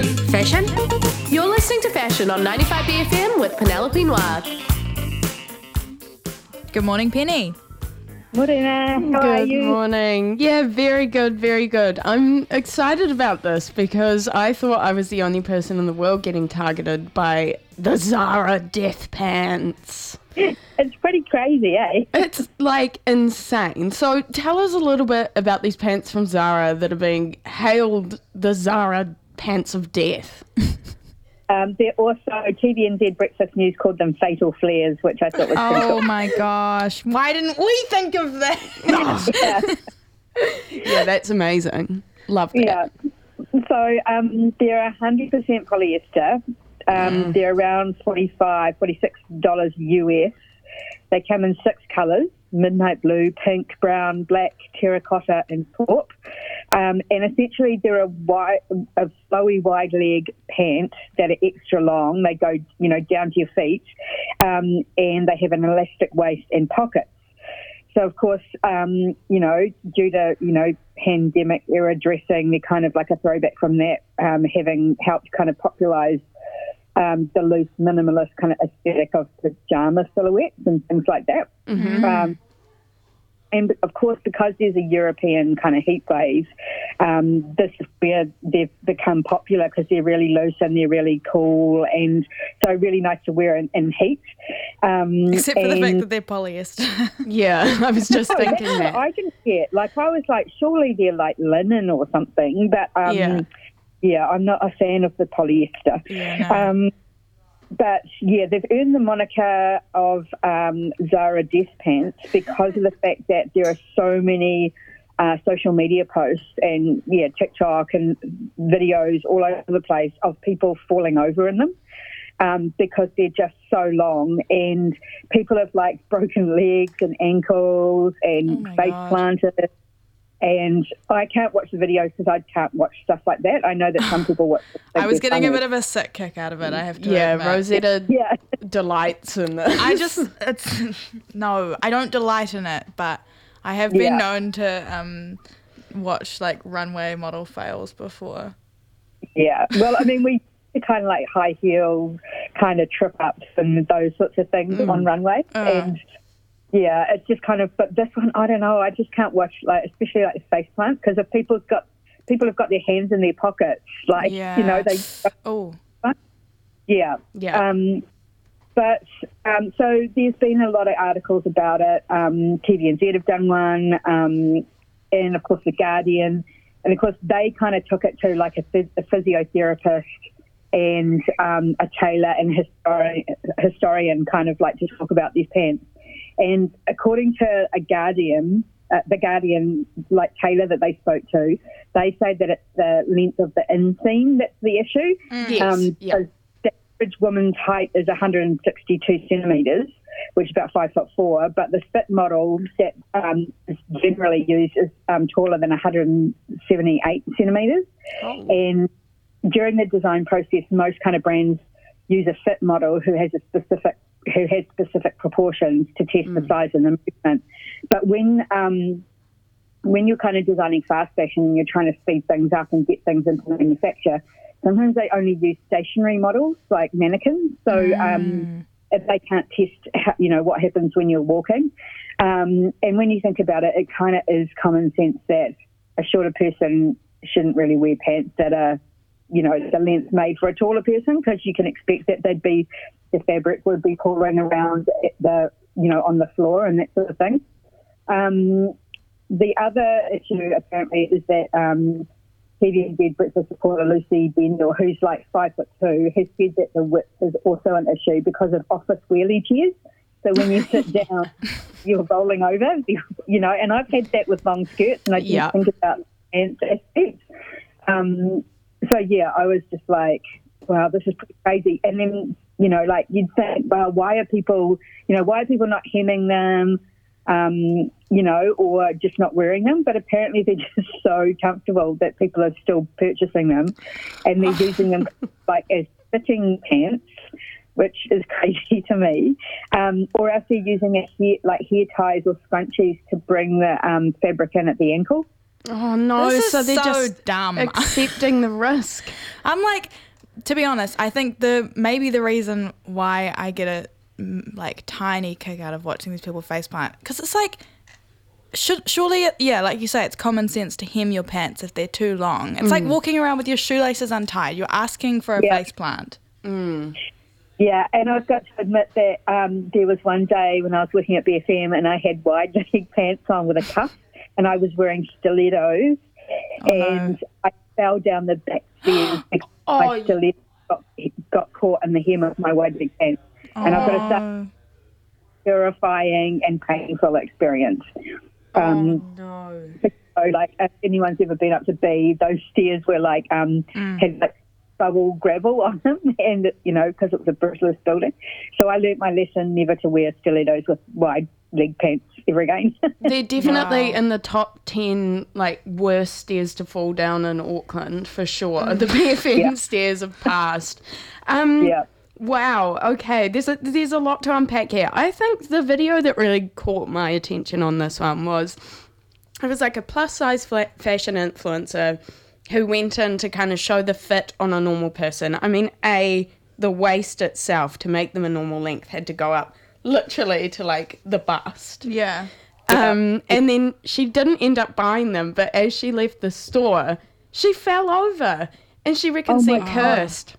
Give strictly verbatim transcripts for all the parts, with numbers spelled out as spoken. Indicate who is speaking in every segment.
Speaker 1: Fashion? You're listening to Fashion on ninety-five B F M with Penelope Noir.
Speaker 2: Good morning, Penny.
Speaker 3: Morena, how are
Speaker 4: Good
Speaker 3: you?
Speaker 4: morning. Yeah, very good, very good. I'm excited about this because I thought I was the only person in the world getting targeted by the Zara death pants.
Speaker 3: It's pretty crazy, eh?
Speaker 4: It's like insane. So tell us a little bit about these pants from Zara that are being hailed the Zara pants of death.
Speaker 3: Um, they're also, T V N Z Breakfast News called them fatal flares, which I thought was pretty
Speaker 2: Oh
Speaker 3: cool.
Speaker 2: my gosh. Why didn't we think of that?
Speaker 3: Yeah.
Speaker 4: Yeah, that's amazing. Love that.
Speaker 3: yeah. So um, they're one hundred percent polyester. Um,
Speaker 4: Mm.
Speaker 3: They're around forty-five dollars, forty-six dollars U S. They come in six colours: midnight blue, pink, brown, black, terracotta, and taupe. Um, and essentially, they're a, wide, a flowy wide leg pant that are extra long. They go, you know, down to your feet, um, and they have an elastic waist and pockets. So, of course, um, you know, due to, you know, pandemic era dressing, they're kind of like a throwback from that, um, having helped kind of popularise um, the loose, minimalist kind of aesthetic of pyjama silhouettes and things like that.
Speaker 4: Mm-hmm.
Speaker 3: Um, and, of course, because there's a European kind of heat wave, um, this is where they've become popular because they're really loose and they're really cool and so really nice to wear in, in heat. Um,
Speaker 2: Except for the fact
Speaker 3: and-
Speaker 2: that they're polyester.
Speaker 4: Yeah, I was just
Speaker 3: No,
Speaker 4: thinking
Speaker 3: that's
Speaker 4: that.
Speaker 3: what I didn't get. Like, I was like, surely they're like linen or something. But, um,
Speaker 4: Yeah.
Speaker 3: yeah. I'm not a fan of the polyester.
Speaker 2: Yeah, no.
Speaker 3: Um, but, yeah, they've earned the moniker of um, Zara Death Pants because of the fact that there are so many uh, social media posts and, yeah, TikTok and videos all over the place of people falling over in them. Um, because they're just so long and people have like broken legs and ankles and
Speaker 2: Oh my
Speaker 3: face
Speaker 2: God.
Speaker 3: planted. And I can't watch the videos because I can't watch stuff like that. I know that some people watch it.
Speaker 2: I was getting a bit of a sick kick out of it, I have to
Speaker 4: Yeah,
Speaker 2: admit.
Speaker 4: Rosetta
Speaker 3: Yeah.
Speaker 4: delights in this.
Speaker 2: I just, it's, no, I don't delight in it, but I have been
Speaker 3: Yeah.
Speaker 2: known to um, watch like runway model fails before.
Speaker 3: Yeah. Well, I mean, we kind of like high heels, kind of trip ups and those sorts of things on runway.
Speaker 2: Uh.
Speaker 3: And yeah, it's just kind of, but this one, I don't know, I just can't watch, like, especially like the face plant, because if people's got, people have got their hands in their pockets, like,
Speaker 2: Yeah.
Speaker 3: you know, they,
Speaker 2: Oh,
Speaker 3: yeah.
Speaker 4: Yeah.
Speaker 3: Um, but, um, so there's been a lot of articles about it. Um, T V N Z have done one, um, and of course The Guardian. And of course they kind of took it to like a, phys- a physiotherapist and um, a tailor and histori- historian kind of like to talk about these pants. And according to a Guardian, uh, the Guardian like tailor that they spoke to, they say that it's the length of the inseam that's the issue.
Speaker 4: Yes,
Speaker 3: Um,
Speaker 4: yeah.
Speaker 3: because the average woman's height is one hundred sixty-two centimetres, which is about five foot four, but the fit model that um, is generally used is um, taller than one hundred seventy-eight centimetres.
Speaker 4: Oh.
Speaker 3: And during the design process, most kind of brands use a fit model who has a specific who has specific proportions to test the size and the movement. But when um, when you're kind of designing fast fashion and you're trying to speed things up and get things into manufacture, sometimes they only use stationary models like mannequins. So um, if they can't test, how, you know, what happens when you're walking. Um, and when you think about it, it kind of is common sense that a shorter person shouldn't really wear pants that are, you know, the length made for a taller person, because you can expect that they'd be, the fabric would be pulling around at the, you know, on the floor and that sort of thing. Um, the other issue apparently is that um, T V N Z breakfast reporter Lucy Bendel, who's like five foot two, has said that the width is also an issue because of office wheelie chairs. So when you sit down, you're rolling over, you know, and I've had that with long skirts and I didn't
Speaker 4: Yeah.
Speaker 3: think about pants aspects. Um, so, yeah, I was just like, wow, this is pretty crazy. And then, you know, like you'd think, well, why are people, you know, why are people not hemming them, um, you know, or just not wearing them? But apparently they're just so comfortable that people are still purchasing them and they're using them like as fitting pants, which is crazy to me. Um, or else they're using a hair, like hair ties or scrunchies to bring the um, fabric in at the ankle.
Speaker 4: Oh no,
Speaker 2: This is
Speaker 4: so they're
Speaker 2: so
Speaker 4: just
Speaker 2: dumb.
Speaker 4: accepting the risk.
Speaker 2: I'm like, to be honest, I think the maybe the reason why I get a mm, like tiny kick out of watching these people faceplant, because it's like, should surely, yeah, like you say, it's common sense to hem your pants if they're too long. It's like walking around with your shoelaces untied. You're asking for a
Speaker 3: Yeah.
Speaker 2: faceplant.
Speaker 3: Yeah, and I've got to admit that um, there was one day when I was working at B F M and I had wide leg pants on with a cuff and I was wearing stilettos and I fell down the back stairs because
Speaker 4: Oh,
Speaker 3: my stilettos got, got caught in the hem of my wide leg pants. And I've got to say,
Speaker 2: Oh,
Speaker 3: terrifying and painful experience. Um,
Speaker 4: No.
Speaker 3: So, like, if anyone's ever been up to B, those stairs were like um, had like bubble gravel on them, and you know, because it was a brutalist building. So I learnt my lesson never to wear stilettos with wide leg pants ever again.
Speaker 4: They're definitely
Speaker 2: Wow.
Speaker 4: in the top ten like worst stairs to fall down in Auckland for sure. The B F M
Speaker 3: Yeah.
Speaker 4: stairs have passed. Um,
Speaker 3: Yeah.
Speaker 4: Wow. Okay. There's a there's a lot to unpack here. I think the video that really caught my attention on this one was it was like a plus size fla- fashion influencer who went in to kind of show the fit on a normal person. I mean, a the waist itself to make them a normal length had to go up literally to like the bust.
Speaker 2: yeah.
Speaker 4: Um, and then she didn't end up buying them, but as she left the store, she fell over and she reckons
Speaker 3: Oh my
Speaker 4: they're
Speaker 3: God.
Speaker 4: cursed.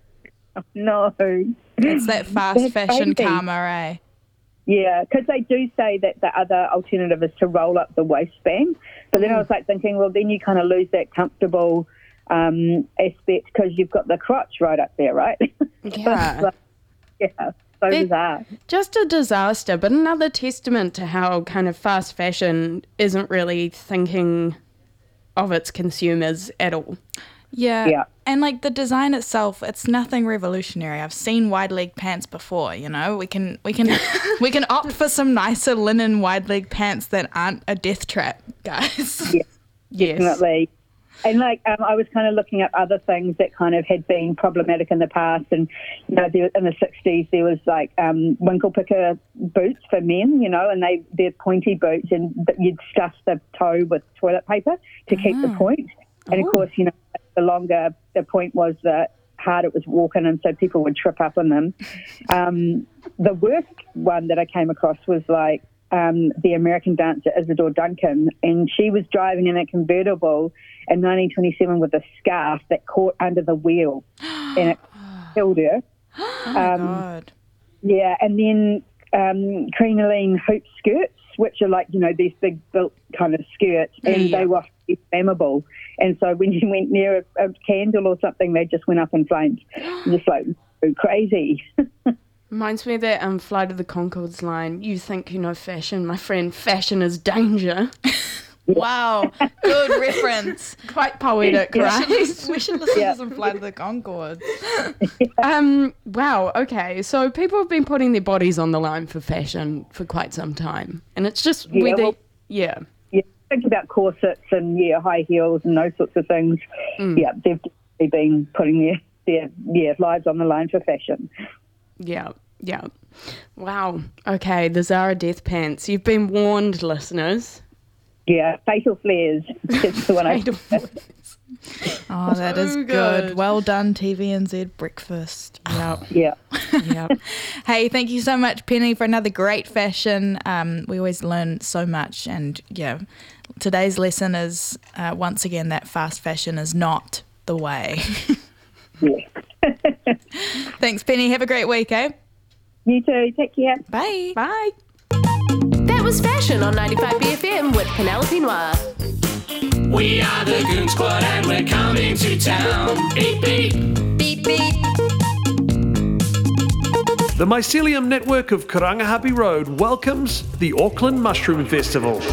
Speaker 3: No.
Speaker 2: It's that fast
Speaker 3: That's
Speaker 2: fashion
Speaker 3: crazy.
Speaker 2: karma, eh?
Speaker 3: Yeah, because they do say that the other alternative is to roll up the waistband. But then I was like thinking, well, then you kind of lose that comfortable um, aspect because you've got the crotch right up there, right?
Speaker 4: Yeah.
Speaker 3: Like, yeah, so
Speaker 4: They-
Speaker 3: bizarre.
Speaker 4: Just a disaster, but another testament to how kind of fast fashion isn't really thinking of its consumers at all.
Speaker 2: Yeah.
Speaker 3: Yeah.
Speaker 2: And like the design itself, it's nothing revolutionary. I've seen wide leg pants before, you know. We can we can we can opt for some nicer linen wide leg pants that aren't a death trap, guys.
Speaker 3: Yeah.
Speaker 4: Yes.
Speaker 3: Definitely. And like um, I was kind of looking at other things that kind of had been problematic in the past, and you know, there, in the sixties there was like um, winkle picker boots for men, you know, and they they're pointy boots, and th- you'd stuff the toe with toilet paper to keep the point. And of course, you know, the longer the point was, the hard it was walking, and so people would trip up on them. Um, the worst one that I came across was like um, the American dancer Isadora Duncan, and she was driving in a convertible in nineteen twenty-seven with a scarf that caught under the wheel, and it killed her.
Speaker 2: Oh my God.
Speaker 3: Yeah, and then um, crinoline hoop skirts, which are like, you know, these big built kind of skirts, and
Speaker 4: Yeah.
Speaker 3: they were flammable. And so when you went near a, a candle or something, they just went up in flames. Just like crazy.
Speaker 4: Reminds me of that um, Flight of the Conchords line. You think you know fashion, my friend. Fashion is danger.
Speaker 2: Wow. Good reference.
Speaker 4: Quite poetic, right?
Speaker 2: We should listen
Speaker 3: Yeah.
Speaker 2: to some Flight of the Conchords.
Speaker 4: Um, wow, okay. So people have been putting their bodies on the line for fashion for quite some time. And it's just
Speaker 3: Yeah,
Speaker 4: whether,
Speaker 3: well-
Speaker 4: yeah.
Speaker 3: Yeah, think about corsets and, yeah, high heels and those sorts of things. Yeah, they've definitely been putting their, their yeah, lives on the line for fashion.
Speaker 4: Yeah, yeah. Wow. Okay, the Zara Death Pants. You've been warned, listeners.
Speaker 3: Yeah, fatal flares. That's the one I
Speaker 2: Oh, that is
Speaker 4: So
Speaker 2: good.
Speaker 4: good.
Speaker 2: Well done, T V N Z breakfast.
Speaker 4: Yep,
Speaker 3: Yeah.
Speaker 4: yep.
Speaker 2: Hey, thank you so much, Penny, for another great fashion. Um, we always learn so much, and yeah, today's lesson is uh, once again that fast fashion is not the way.
Speaker 3: Yeah.
Speaker 2: Thanks, Penny. Have a great week, eh?
Speaker 3: You too. Take care.
Speaker 2: Bye.
Speaker 4: Bye.
Speaker 1: That was Fashion on ninety-five B F M with Penelope Noir.
Speaker 5: We are the Goon Squad and we're coming to town. Beep, beep.
Speaker 2: Beep beep.
Speaker 6: The Mycelium network of Karangahape Road welcomes the Auckland Mushroom Festival.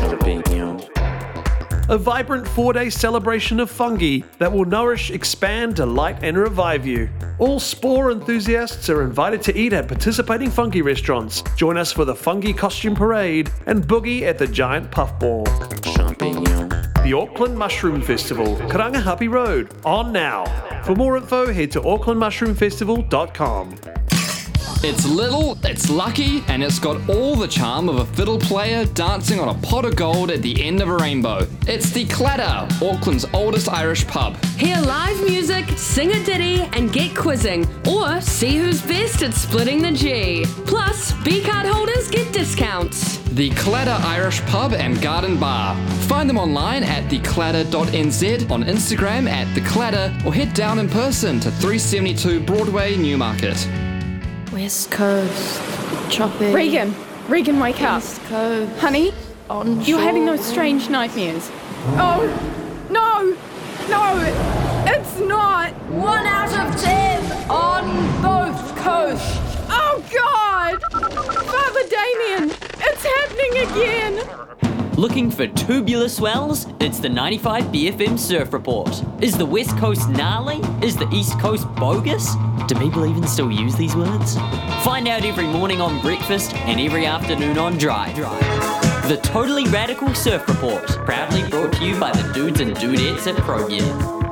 Speaker 6: A vibrant four-day celebration of fungi that will nourish, expand, delight and revive you. All spore enthusiasts are invited to eat at participating fungi restaurants. Join us for the fungi costume parade and boogie at the giant puffball. The Auckland Mushroom Festival, Karangahape Road, on now. For more info, head to auckland mushroom festival dot com.
Speaker 7: It's little, it's lucky, and it's got all the charm of a fiddle player dancing on a pot of gold at the end of a rainbow. It's the Clatter, Auckland's oldest Irish pub.
Speaker 8: Hear live music, sing a ditty, and get quizzing, or see who's best at splitting the G. Plus, B-card holders get discounts.
Speaker 7: The Clatter Irish Pub and Garden Bar. Find them online at the clatter dot n z, on Instagram at The Clatter, or head down in person to three seventy-two Broadway, Newmarket.
Speaker 9: West Coast, choppy.
Speaker 4: Regan, Regan, wake up.
Speaker 9: West Coast,
Speaker 4: Honey,
Speaker 9: onshore.
Speaker 4: you're having those strange nightmares. Oh, no, no, it's not.
Speaker 9: One out of ten on both coasts.
Speaker 4: Oh, God! Father Damien, it's happening again.
Speaker 10: Looking for tubular swells? It's the ninety-five B F M Surf Report. Is the West Coast gnarly? Is the East Coast bogus? Do people even still use these words? Find out every morning on breakfast and every afternoon on Drive. The Totally Radical Surf Report, proudly brought to you by the dudes and dudettes at ProGear.